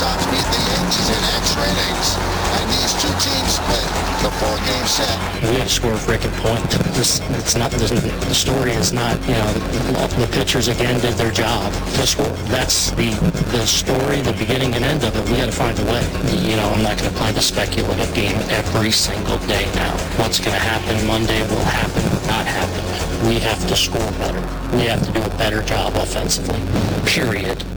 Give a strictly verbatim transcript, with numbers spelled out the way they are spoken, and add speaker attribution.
Speaker 1: Sox beat the Yankees in extra innings, and these two teams split the four-game set.
Speaker 2: We have to score a freaking point. This, it's not, the, the story is not, you know, the pitchers again did their job to score. That's the the story, the beginning and end of it. We got to find a way. You know, I'm not going to play the speculative game every single day now. What's going to happen Monday will happen or not happen. We have to score better. We have to do a better job offensively. Period.